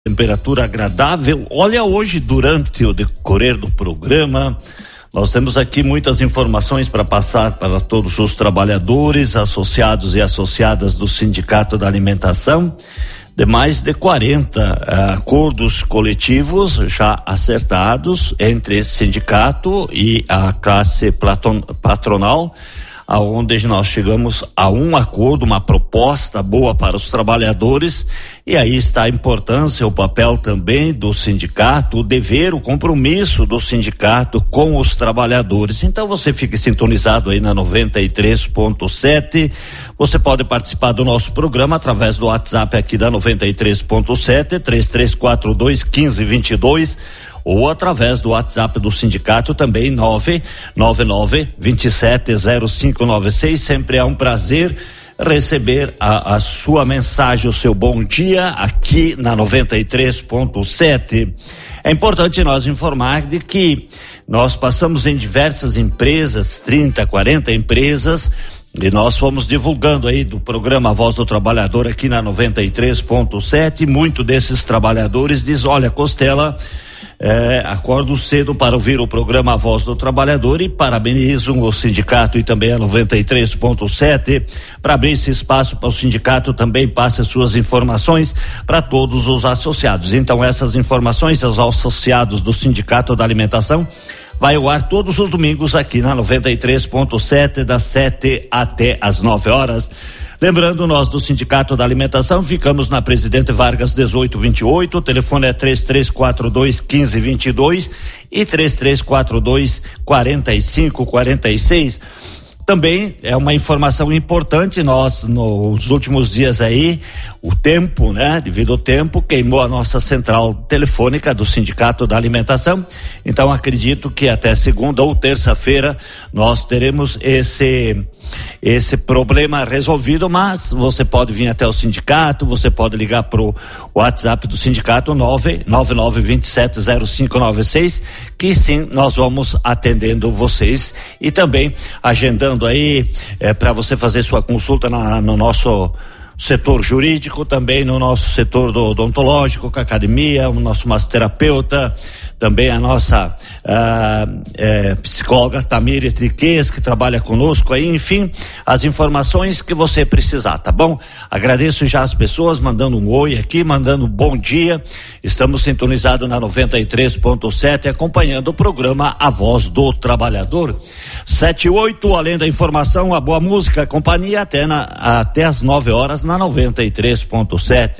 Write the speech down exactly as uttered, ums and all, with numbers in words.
Temperatura agradável. Olha, hoje, durante o decorrer do programa, nós temos aqui muitas informações para passar para todos os trabalhadores, associados e associadas do Sindicato da Alimentação, de mais de quarenta uh, acordos coletivos já acertados entre esse sindicato e a classe platon, patronal, aonde nós chegamos a um acordo, uma proposta boa para os trabalhadores, e aí está a importância, o papel também do sindicato, o dever, o compromisso do sindicato com os trabalhadores. Então você fique sintonizado aí na noventa e três ponto sete, você pode participar do nosso programa através do WhatsApp aqui da noventa e três ponto sete, três três quatro dois, um cinco dois dois, ou através do WhatsApp do sindicato também, nove nove nove, dois sete zero cinco nove seis. Sempre é um prazer receber a, a sua mensagem, o seu bom dia aqui na noventa e três ponto sete. É importante nós informar de que nós passamos em diversas empresas, trinta, quarenta empresas, e nós fomos divulgando aí do programa Voz do Trabalhador aqui na noventa e três ponto sete. Muito desses trabalhadores diz: olha, Costela, É, acordo cedo para ouvir o programa A Voz do Trabalhador e parabenizo o sindicato e também a noventa e três ponto sete para abrir esse espaço para o sindicato também passe as suas informações para todos os associados. Então essas informações aos associados do Sindicato da Alimentação vai ao ar todos os domingos aqui na noventa e três ponto sete, das sete até as nove horas. Lembrando, nós do Sindicato da Alimentação ficamos na Presidente Vargas dezoito vinte e oito, o telefone é três três quatro dois, um cinco dois dois e três três quatro dois, quatro cinco quatro seis. Também é uma informação importante, nós nos últimos dias aí, o tempo, né? Devido ao tempo, queimou a nossa central telefônica do Sindicato da Alimentação, então acredito que até segunda ou terça-feira nós teremos esse esse problema resolvido, mas você pode vir até o sindicato, você pode ligar pro WhatsApp do sindicato nove nove nove, dois sete zero cinco nove seis, que sim, nós vamos atendendo vocês e também agendando aí é, para você fazer sua consulta na, no nosso setor jurídico, também no nosso setor do odontológico, com a academia, o nosso massoterapeuta, também a nossa ah, é, psicóloga Tamire Triques, que trabalha conosco aí, enfim, as informações que você precisar, tá bom? Agradeço já as pessoas mandando um oi aqui, mandando um bom dia. Estamos sintonizados na noventa e três ponto sete, acompanhando o programa A Voz do Trabalhador. Sete e oito, além da informação, a boa música, a companhia até, na, até as nove horas na noventa e três ponto sete.